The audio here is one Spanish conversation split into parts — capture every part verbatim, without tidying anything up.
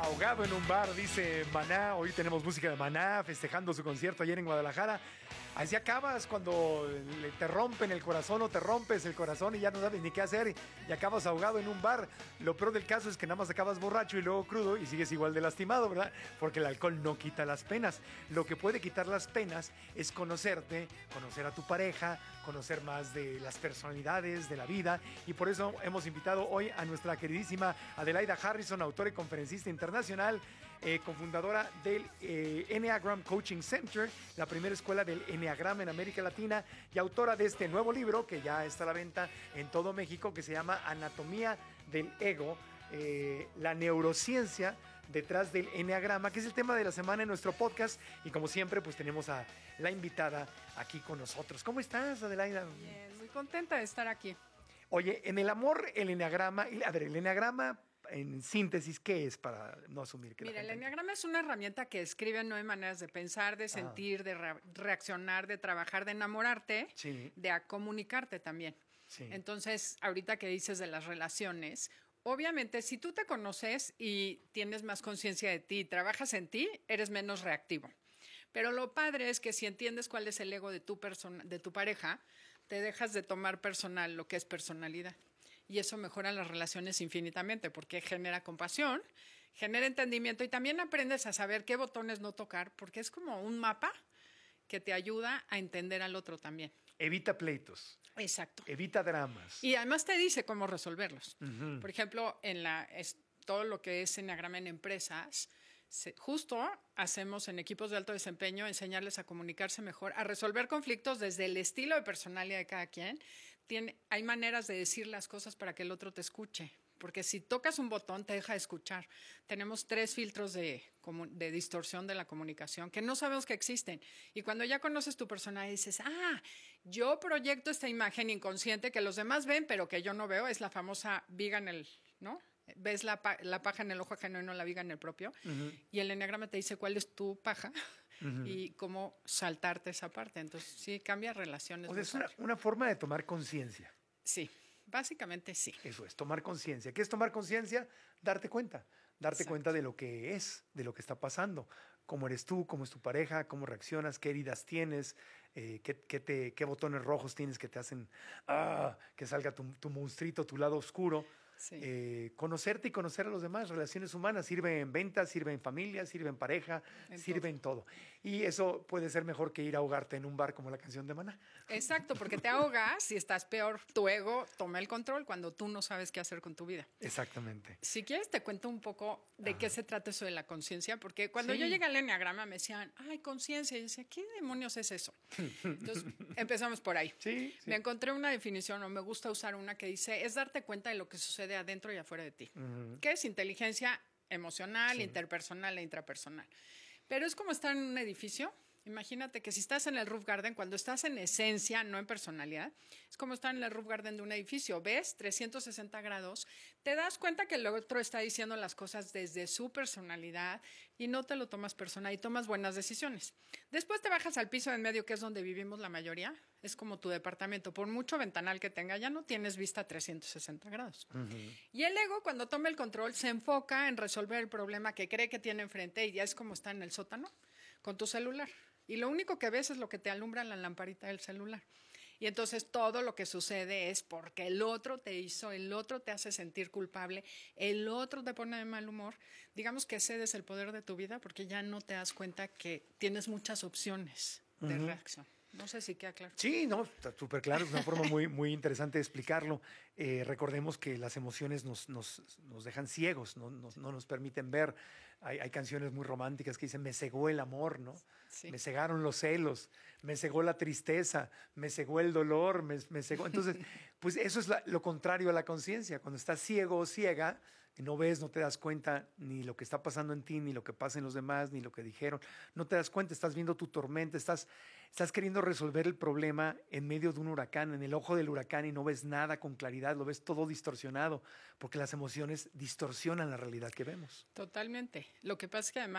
Ahogado en un bar, dice Maná. Hoy tenemos música de Maná festejando su concierto ayer en Guadalajara. Así acabas cuando te rompen el corazón o te rompes el corazón y ya no sabes ni qué hacer y acabas ahogado en un bar. Lo peor del caso es que nada más acabas borracho y luego crudo y sigues igual de lastimado, ¿verdad? Porque el alcohol no quita las penas. Lo que puede quitar las penas es conocerte, conocer a tu pareja, conocer más de las personalidades de la vida, y por eso hemos invitado hoy a nuestra queridísima Adelaida Harrison, autora y conferencista internacional, eh, cofundadora del eh, Enneagram Coaching Center, la primera escuela del Enneagrama en América Latina, y autora de este nuevo libro que ya está a la venta en todo México, que se llama Anatomía del Ego, eh, la neurociencia detrás del Enneagrama, que es el tema de la semana en nuestro podcast. Y como siempre, pues tenemos a la invitada aquí con nosotros. ¿Cómo estás, Adelaida? Bien, muy contenta de estar aquí. Oye, en el amor, el Enneagrama, a ver, el Enneagrama, en síntesis, ¿qué es para no asumir que Mira, la el gente... Enneagrama es una herramienta que describe nueve maneras de pensar, de sentir, ah. de re reaccionar, de trabajar, de enamorarte, sí. de comunicarte también. Sí. Entonces, ahorita que dices de las relaciones, obviamente, si tú te conoces y tienes más conciencia de ti, trabajas en ti, eres menos reactivo. Pero lo padre es que si entiendes cuál es el ego de tu, persona, de tu pareja, te dejas de tomar personal lo que es personalidad. Y eso mejora las relaciones infinitamente porque genera compasión, genera entendimiento y también aprendes a saber qué botones no tocar, porque es como un mapa que te ayuda a entender al otro también. Evita pleitos. Exacto. Evita dramas. Y además te dice cómo resolverlos. Uh-huh. Por ejemplo, en la, es, todo lo que es Enneagrama en empresas, se, justo hacemos en equipos de alto desempeño enseñarles a comunicarse mejor, a resolver conflictos desde el estilo de personalidad de cada quien. Tiene, hay maneras de decir las cosas para que el otro te escuche. Porque si tocas un botón, te deja de escuchar. Tenemos tres filtros de, de distorsión de la comunicación que no sabemos que existen. Y cuando ya conoces tu persona y dices, ah, yo proyecto esta imagen inconsciente que los demás ven, pero que yo no veo, es la famosa viga en el, ¿no? Ves la, pa la paja en el ojo ajeno y no la viga en el propio. Uh-huh. Y el Enneagrama te dice cuál es tu paja uh-huh. y cómo saltarte esa parte. Entonces, sí, cambia relaciones. O sea, es una, una forma de tomar conciencia. Sí. Básicamente sí. Eso es, tomar conciencia. ¿Qué es tomar conciencia? Darte cuenta. Darte Exacto. cuenta de lo que es, de lo que está pasando. Cómo eres tú, cómo es tu pareja, cómo reaccionas, qué heridas tienes, eh, qué, qué, te, qué botones rojos tienes que te hacen ah, que salga tu, tu monstruito, tu lado oscuro. Sí. Eh, conocerte y conocer a los demás. Relaciones humanas sirve en ventas, sirve en familia, sirve en pareja, en sirve todo. en todo. Y eso puede ser mejor que ir a ahogarte en un bar como la canción de Maná. Exacto, porque te ahogas y estás peor. Tu ego toma el control cuando tú no sabes qué hacer con tu vida. Exactamente. Si quieres te cuento un poco de ah. qué se trata eso de la conciencia, porque cuando sí. yo llegué al Enneagrama me decían, ay, conciencia. Y yo decía, ¿qué demonios es eso? Entonces empezamos por ahí. Sí, sí. Me encontré una definición, o me gusta usar una que dice, es darte cuenta de lo que sucede adentro y afuera de ti. Uh-huh. ¿Qué es inteligencia emocional, sí. interpersonal e intrapersonal? Pero es como estar en un edificio. Imagínate que si estás en el roof garden, cuando estás en esencia, no en personalidad, es como estar en el roof garden de un edificio. Ves trescientos sesenta grados, te das cuenta que el otro está diciendo las cosas desde su personalidad y no te lo tomas personal y tomas buenas decisiones. Después te bajas al piso en medio, que es donde vivimos la mayoría. Es como tu departamento. Por mucho ventanal que tenga, ya no tienes vista a trescientos sesenta grados. Uh-huh. Y el ego, cuando toma el control, se enfoca en resolver el problema que cree que tiene enfrente y ya es como está en el sótano con tu celular. Y lo único que ves es lo que te alumbra la lamparita del celular. Y entonces todo lo que sucede es porque el otro te hizo, el otro te hace sentir culpable, el otro te pone de mal humor. Digamos que cedes el poder de tu vida porque ya no te das cuenta que tienes muchas opciones de uh-huh. reacción. No sé si queda claro. Sí, no, está súper claro. Es una forma muy, muy interesante de explicarlo. Eh, recordemos que las emociones nos, nos, nos dejan ciegos, ¿no? Nos, no nos permiten ver. Hay, hay canciones muy románticas que dicen, me cegó el amor, ¿no? Sí. Me cegaron los celos, me cegó la tristeza, me cegó el dolor, me, me cegó. Entonces, pues eso es la, lo contrario a la conciencia. Cuando estás ciego o ciega, no ves, no te das cuenta ni lo que está pasando en ti, ni lo que pasa en los demás, ni lo que dijeron. No te das cuenta, estás viendo tu tormenta, estás, estás queriendo resolver el problema en medio de un huracán, en el ojo del huracán, y no ves nada con claridad, lo ves todo distorsionado, porque las emociones distorsionan la realidad que vemos. Totalmente. Lo que pasa es que además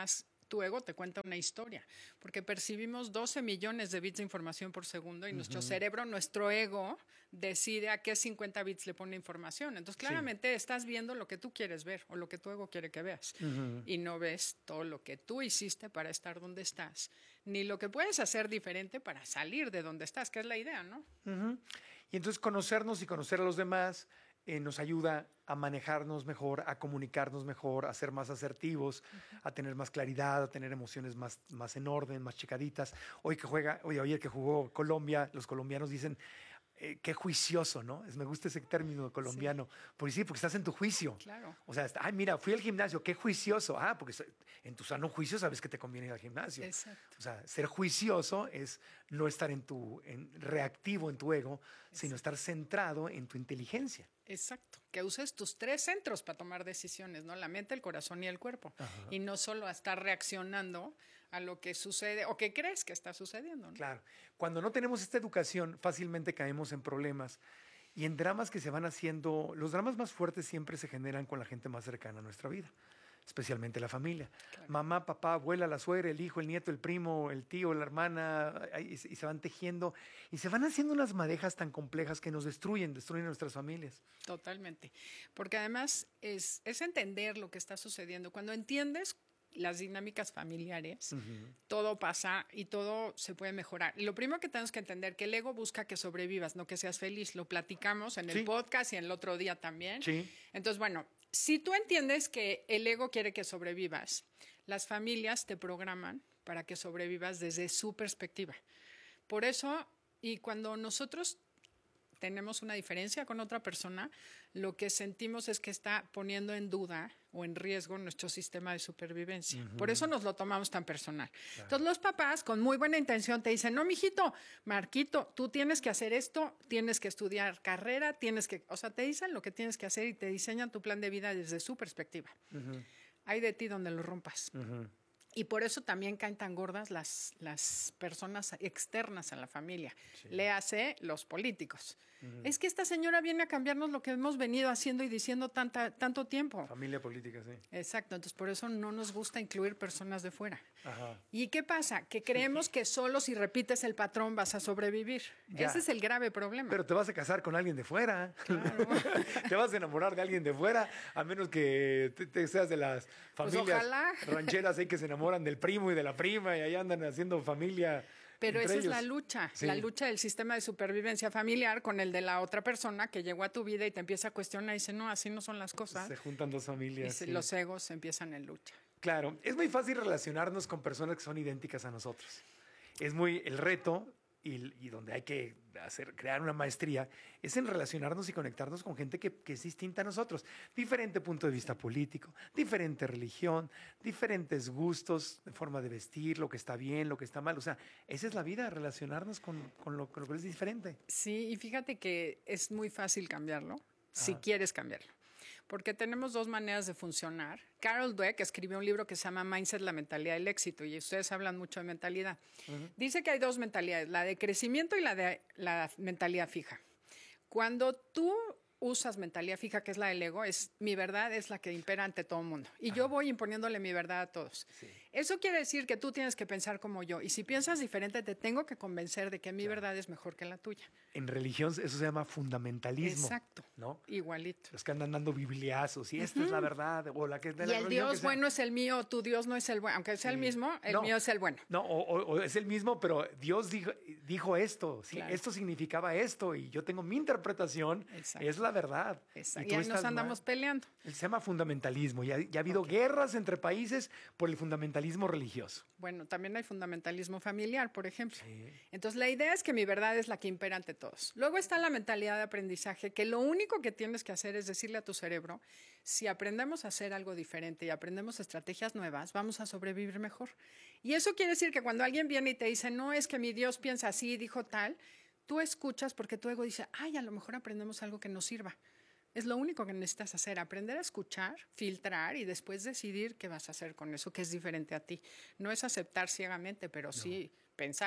tu ego te cuenta una historia, porque percibimos doce millones de bits de información por segundo y uh-huh. nuestro cerebro, nuestro ego, decide a qué cincuenta bits le pone información. Entonces, claramente sí. estás viendo lo que tú quieres ver o lo que tu ego quiere que veas uh-huh. y no ves todo lo que tú hiciste para estar donde estás, ni lo que puedes hacer diferente para salir de donde estás, que es la idea, ¿no? Uh-huh. Y entonces conocernos y conocer a los demás eh, nos ayuda a manejarnos mejor, a comunicarnos mejor, a ser más asertivos, uh-huh. a tener más claridad, a tener emociones más, más en orden, más checaditas. Hoy que juega, hoy ayer que jugó Colombia, los colombianos dicen eh, qué juicioso, ¿no? Es, me gusta ese término colombiano. Sí. Porque sí, porque estás en tu juicio. Claro. O sea, ay, mira, fui al gimnasio, qué juicioso. Ah, porque en tu sano juicio sabes que te conviene ir al gimnasio. Exacto. O sea, ser juicioso es no estar en tu en, reactivo en tu ego, Exacto. sino estar centrado en tu inteligencia. Exacto, que uses tus tres centros para tomar decisiones, ¿no? La mente, el corazón y el cuerpo. Ajá. Y no solo a estar reaccionando a lo que sucede o que crees que está sucediendo, ¿no? Claro. Cuando no tenemos esta educación, fácilmente caemos en problemas y en dramas que se van haciendo. Los dramas más fuertes siempre se generan con la gente más cercana a nuestra vida, especialmente la familia. Claro. Mamá, papá, abuela, la suegra, el hijo, el nieto, el primo, el tío, la hermana, y, y se van tejiendo y se van haciendo unas madejas tan complejas que nos destruyen, destruyen nuestras familias. Totalmente, porque además es, es entender lo que está sucediendo. Cuando entiendes las dinámicas familiares, uh-huh. todo pasa y todo se puede mejorar. Y lo primero que tenemos que entender que el ego busca que sobrevivas, no que seas feliz. Lo platicamos en el sí. podcast y en el otro día también. Sí. Entonces, bueno, si tú entiendes que el ego quiere que sobrevivas, las familias te programan para que sobrevivas desde su perspectiva. Por eso, y cuando nosotros tenemos una diferencia con otra persona, lo que sentimos es que está poniendo en duda o en riesgo nuestro sistema de supervivencia. Uh-huh. Por eso nos lo tomamos tan personal. Claro. Entonces los papás con muy buena intención te dicen, no, mijito, Marquito, tú tienes que hacer esto, tienes que estudiar carrera, tienes que, o sea, te dicen lo que tienes que hacer y te diseñan tu plan de vida desde su perspectiva. Uh-huh. Hay de ti donde lo rompas. Uh-huh. Y por eso también caen tan gordas las, las personas externas a la familia. Sí. Léase los políticos. Uh-huh. Es que esta señora viene a cambiarnos lo que hemos venido haciendo y diciendo tanta, tanto tiempo. Familia política, sí. Exacto. Entonces, por eso no nos gusta incluir personas de fuera. Ajá. ¿Y qué pasa? Que creemos que solo si repites el patrón vas a sobrevivir. Ya. Ese es el grave problema. Pero te vas a casar con alguien de fuera. Claro. Te vas a enamorar de alguien de fuera, a menos que te, te seas de las familias pues ojalá. rancheras ahí que se enamoran del primo y de la prima y ahí andan haciendo familia. Pero esa ellos. es la lucha, sí. la lucha del sistema de supervivencia familiar con el de la otra persona que llegó a tu vida y te empieza a cuestionar y dice, no, así no son las cosas. Se juntan dos familias. Y sí. los egos empiezan en lucha. Claro, es muy fácil relacionarnos con personas que son idénticas a nosotros. Es muy el reto y, y donde hay que hacer, crear una maestría es en relacionarnos y conectarnos con gente que, que es distinta a nosotros. Diferente punto de vista político, diferente religión, diferentes gustos, de forma de vestir, lo que está bien, lo que está mal. O sea, esa es la vida, relacionarnos con, con, lo, con lo que es diferente. Sí, y fíjate que es muy fácil cambiarlo, Ajá. si quieres cambiarlo. Porque tenemos dos maneras de funcionar. Carol Dweck escribió un libro que se llama Mindset, la mentalidad del éxito, y ustedes hablan mucho de mentalidad. Uh-huh. Dice que hay dos mentalidades, la de crecimiento y la de la mentalidad fija. Cuando tú usas mentalidad fija, que es la del ego, es mi verdad es la que impera ante todo el mundo. Y Ajá. yo voy imponiéndole mi verdad a todos. Sí. Eso quiere decir que tú tienes que pensar como yo. Y si piensas diferente, te tengo que convencer de que mi claro. verdad es mejor que la tuya. En religión eso se llama fundamentalismo. Exacto. ¿No? Igualito. Los que andan dando bibliazos. Y esta uh-huh. es la verdad. O la que es de y la el Dios bueno es el mío, tu Dios no es el bueno. Aunque sea sí. el mismo, el no. mío es el bueno. No, o, o, o es el mismo, pero Dios dijo, dijo esto. ¿sí? Claro. Esto significaba esto. Y yo tengo mi interpretación. Exacto. Es la verdad. Exacto. Y, y ahí nos andamos mal. peleando. Se llama fundamentalismo. Ya, ya ha habido okay. guerras entre países por el fundamentalismo religioso. Bueno, también hay fundamentalismo familiar, por ejemplo. Sí. Entonces, la idea es que mi verdad es la que impera ante todos. Luego está la mentalidad de aprendizaje, que lo único que tienes que hacer es decirle a tu cerebro, si aprendemos a hacer algo diferente y aprendemos estrategias nuevas, vamos a sobrevivir mejor. Y eso quiere decir que cuando alguien viene y te dice, no, es que mi Dios piensa así, dijo tal, tú escuchas porque tu ego dice, ay, a lo mejor aprendemos algo que nos sirva. Es lo único que necesitas hacer, aprender a escuchar, filtrar y después decidir qué vas a hacer con eso que es diferente a ti. No es aceptar ciegamente, pero no. sí pensar.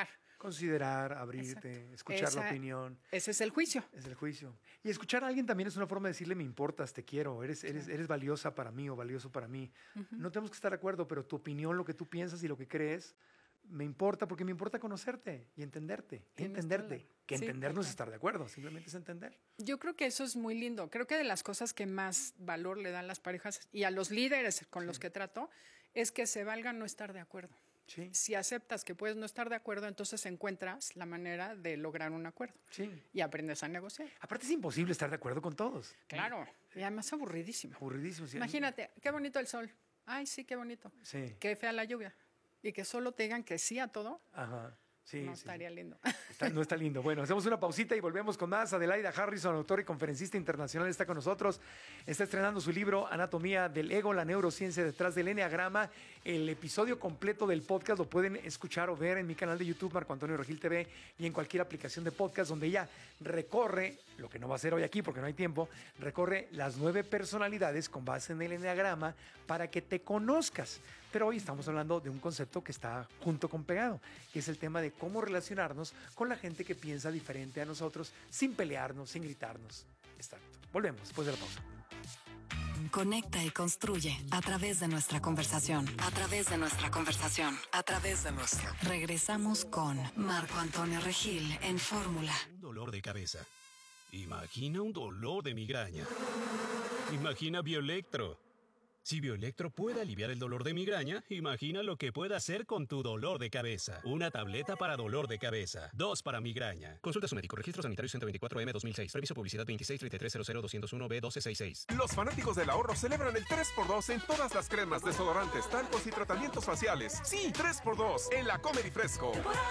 Considerar, abrirte, Exacto. escuchar Esa, la opinión. Ese es el juicio. Es el juicio. Y escuchar a alguien también es una forma de decirle, me importas, te quiero, eres, eres, eres valiosa para mí o valioso para mí. Uh-huh. No tenemos que estar de acuerdo, pero tu opinión, lo que tú piensas y lo que crees, me importa porque me importa conocerte y entenderte. Y entenderte. La... Que sí, entender no es estar de acuerdo, simplemente es entender. Yo creo que eso es muy lindo. Creo que de las cosas que más valor le dan las parejas y a los líderes con sí. los que trato es que se valga no estar de acuerdo. Sí. Si aceptas que puedes no estar de acuerdo, entonces encuentras la manera de lograr un acuerdo. Sí. Y aprendes a negociar. Aparte es imposible estar de acuerdo con todos. Claro. Y además aburridísimo. Aburridísimo. Sí. Imagínate, qué bonito el sol. Ay, sí, qué bonito. Sí. Qué fea la lluvia. Y que solo te digan que sí a todo. Ajá. Sí, no sí. estaría lindo. Está, no está lindo. Bueno, hacemos una pausita y volvemos con más. Adelaida Harrison, autora y conferencista internacional, está con nosotros. Está estrenando su libro Anatomía del Ego, la neurociencia detrás del eneagrama. El episodio completo del podcast lo pueden escuchar o ver en mi canal de YouTube, Marco Antonio Regil T V, y en cualquier aplicación de podcast donde ella recorre, lo que no va a hacer hoy aquí porque no hay tiempo, recorre las nueve personalidades con base en el eneagrama para que te conozcas. Pero hoy estamos hablando de un concepto que está junto con pegado, que es el tema de cómo relacionarnos con la gente que piensa diferente a nosotros, sin pelearnos, sin gritarnos. Exacto. Volvemos después de la pausa. Conecta y construye a través de nuestra conversación. A través de nuestra conversación. A través de nuestra. Regresamos con Marco Antonio Regil en Fórmula. Un dolor de cabeza. Imagina un dolor de migraña. Imagina Bioelectro. Si Bioelectro puede aliviar el dolor de migraña, imagina lo que puede hacer con tu dolor de cabeza. Una tableta para dolor de cabeza. Dos para migraña. Consulta a su médico. Registro sanitario ciento veinticuatro M dos mil seis. Previso publicidad veintiséis treinta y tres cero cero doscientos uno B doce sesenta y seis. Los fanáticos del ahorro celebran el tres por dos en todas las cremas, desodorantes, talcos y tratamientos faciales. Sí, tres por dos en la Comer y Fresco.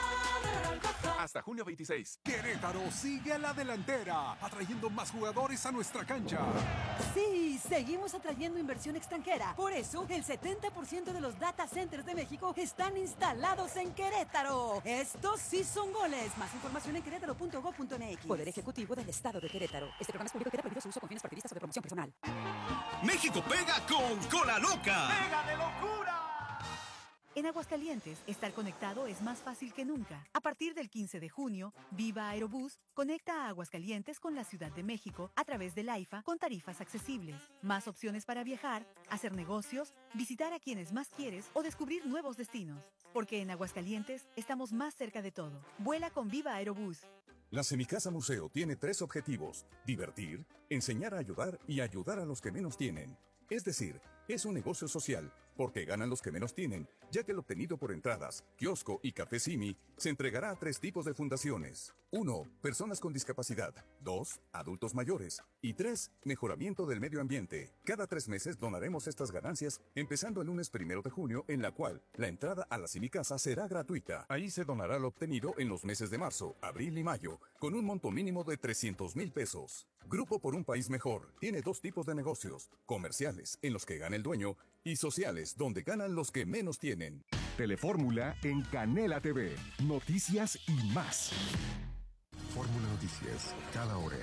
Hasta junio veintiséis. Querétaro sigue a la delantera, atrayendo más jugadores a nuestra cancha. Sí, seguimos atrayendo inversión extranjera. Por eso, el setenta por ciento de los data centers de México están instalados en Querétaro. Estos sí son goles. Más información en querétaro punto gob punto m x. Poder Ejecutivo del Estado de Querétaro. Este programa es público y queda prohibido su uso con fines partidistas o de promoción personal. México pega con Cola Loca. ¡Pega de locura! En Aguascalientes, estar conectado es más fácil que nunca. A partir del quince de junio, Viva Aerobús conecta a Aguascalientes con la Ciudad de México a través del AIFA con tarifas accesibles. Más opciones para viajar, hacer negocios, visitar a quienes más quieres o descubrir nuevos destinos. Porque en Aguascalientes estamos más cerca de todo. Vuela con Viva Aerobús. La Semicasa Museo tiene tres objetivos: divertir, enseñar a ayudar y ayudar a los que menos tienen. Es decir, es un negocio social, porque ganan los que menos tienen, ya que el obtenido por entradas, kiosco y café Simi se entregará a tres tipos de fundaciones. uno. Personas con discapacidad. dos. Adultos mayores. Y tres. Mejoramiento del medio ambiente. Cada tres meses donaremos estas ganancias, empezando el lunes primero de junio, en la cual la entrada a la Semicasa será gratuita. Ahí se donará lo obtenido en los meses de marzo, abril y mayo, con un monto mínimo de trescientos mil pesos. Grupo por un País Mejor tiene dos tipos de negocios: comerciales, en los que gana el dueño, y sociales, donde ganan los que menos tienen. Telefórmula en Canela T V. Noticias y más. Fórmula Noticias, cada hora.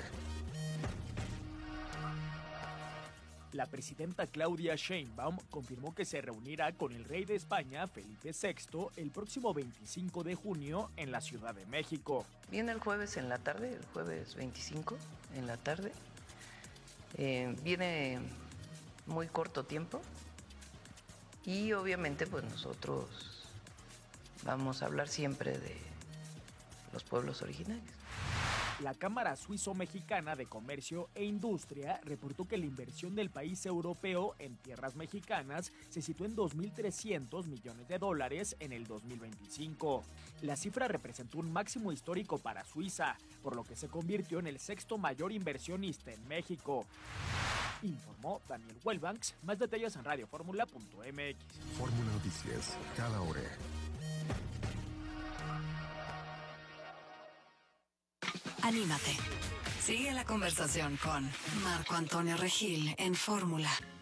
La presidenta Claudia Sheinbaum confirmó que se reunirá con el rey de España, Felipe sexto, el próximo veinticinco de junio en la Ciudad de México. Viene el jueves en la tarde, el jueves veinticinco en la tarde. Eh, viene muy corto tiempo y obviamente pues nosotros vamos a hablar siempre de los pueblos originarios. La Cámara Suizo-Mexicana de Comercio e Industria reportó que la inversión del país europeo en tierras mexicanas se situó en dos mil trescientos millones de dólares en el dos mil veinticinco. La cifra representó un máximo histórico para Suiza, por lo que se convirtió en el sexto mayor inversionista en México. Informó Daniel Wellbanks. Más detalles en radio fórmula punto m x. Fórmula Noticias, cada hora. Anímate. Sigue la conversación con Marco Antonio Regil en Fórmula.